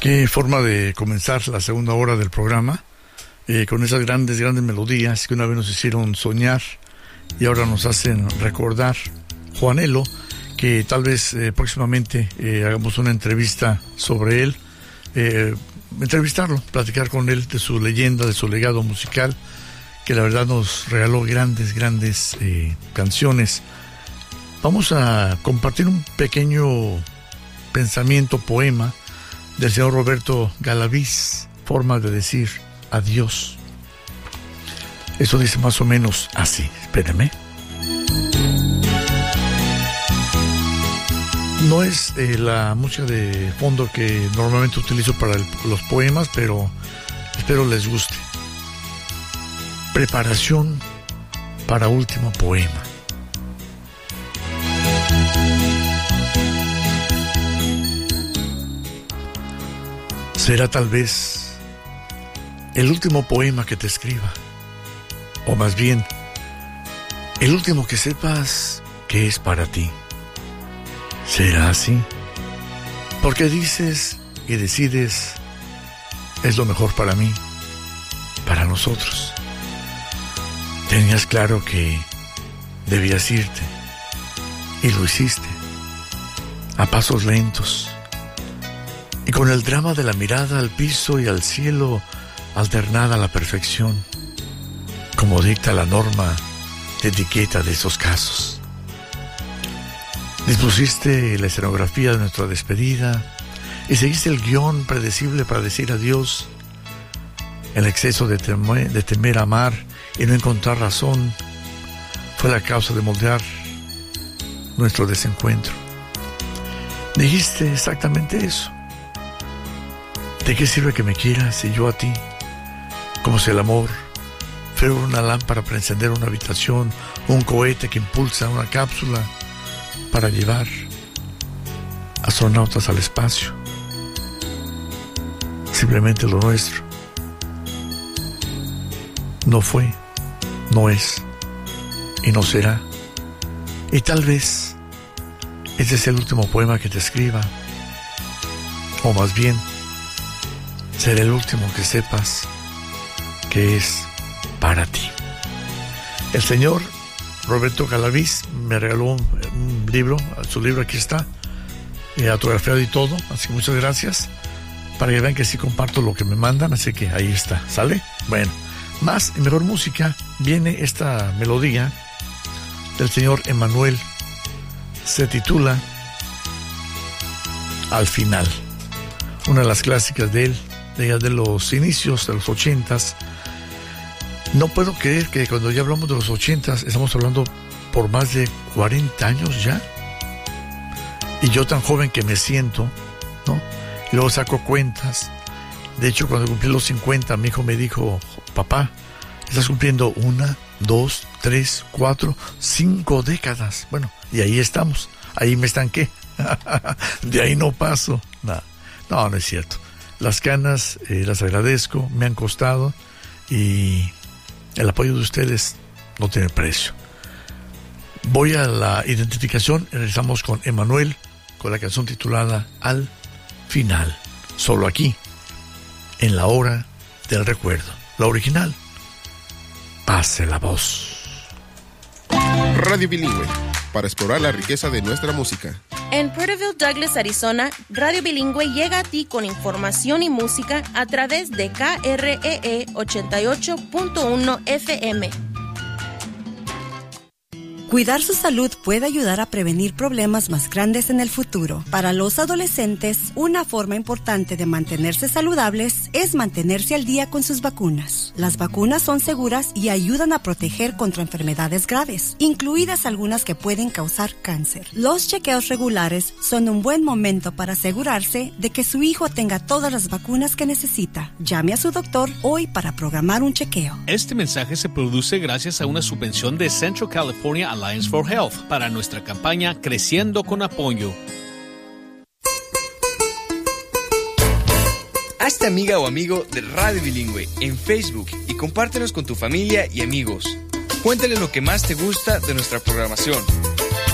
Qué forma de comenzar la segunda hora del programa, con esas grandes melodías que una vez nos hicieron soñar y ahora nos hacen recordar. Juanelo, que tal vez próximamente hagamos una entrevista sobre él, entrevistarlo, platicar con él de su leyenda, de su legado musical, que la verdad nos regaló grandes canciones. Vamos a compartir un pequeño pensamiento, poema del señor Roberto Galaviz, forma de decir adiós. Eso dice más o menos así, espérenme. No es la música de fondo que normalmente utilizo para los poemas, pero espero les guste. Preparación para último poema. Será tal vez el último poema que te escriba, o más bien, el último que sepas que es para ti. ¿Será así? Porque dices y decides es lo mejor para mí, para nosotros. Tenías claro que debías irte y lo hiciste a pasos lentos y con el drama de la mirada al piso y al cielo alternada a la perfección, como dicta la norma de etiqueta de esos casos. Dispusiste la escenografía de nuestra despedida y seguiste el guión predecible para decir adiós. El exceso de temer amar y no encontrar razón fue la causa de moldear nuestro desencuentro. Dijiste exactamente eso. ¿De qué sirve que me quieras y yo a ti? Como si el amor fuera una lámpara para encender una habitación, un cohete que impulsa una cápsula para llevar astronautas al espacio. Simplemente lo nuestro no fue, no es y no será. Y tal vez ese es el último poema que te escriba, o más bien será el último que sepas que es para ti. El señor Roberto Galaviz me regaló un libro, su libro aquí está, autografiado y todo, así que muchas gracias, para que vean que sí comparto lo que me mandan, así que ahí está, ¿sale? Bueno, más y mejor música, viene esta melodía del señor Emanuel, se titula Al Final, una de las clásicas de él, de los inicios de los 80s. No puedo creer que cuando ya hablamos de los 80s, estamos hablando por más de 40 años ya. Y yo tan joven que me siento, ¿no? Y luego saco cuentas. De hecho, cuando cumplí los 50, mi hijo me dijo, papá, estás cumpliendo 1, 2, 3, 4, 5 décadas. Bueno, y ahí estamos. Ahí me estanqué. De ahí no paso. No, no es cierto. Las canas las agradezco, me han costado y el apoyo de ustedes no tiene precio. Voy a la identificación y regresamos con Emanuel, con la canción titulada Al Final. Solo aquí, en la hora del recuerdo. La original, pase la voz. Radio Bilingüe, para explorar la riqueza de nuestra música. En Porterville, Douglas, Arizona, Radio Bilingüe llega a ti con información y música a través de KREE 88.1 FM. Cuidar su salud puede ayudar a prevenir problemas más grandes en el futuro. Para los adolescentes, una forma importante de mantenerse saludables es mantenerse al día con sus vacunas. Las vacunas son seguras y ayudan a proteger contra enfermedades graves, incluidas algunas que pueden causar cáncer. Los chequeos regulares son un buen momento para asegurarse de que su hijo tenga todas las vacunas que necesita. Llame a su doctor hoy para programar un chequeo. Este mensaje se produce gracias a una subvención de Central California Alliance for Health para nuestra campaña Creciendo con Apoyo. Hazte amiga o amigo de Radio Bilingüe en Facebook y compártenos con tu familia y amigos. Cuéntale lo que más te gusta de nuestra programación.